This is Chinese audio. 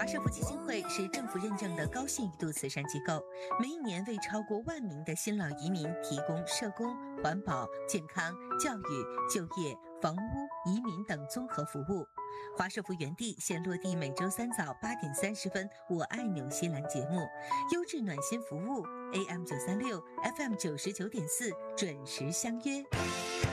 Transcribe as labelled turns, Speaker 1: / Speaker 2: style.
Speaker 1: 华社福基金会是政府认证的高信誉度慈善机构，每一年为超过1万名的新老移民提供社工、环保、健康、教育、就业、房屋、移民等综合服务。华社福园地现落地每周3早8点30分，我爱纽西兰节目，优质暖心服务 AM936 FM99.4，准时相约。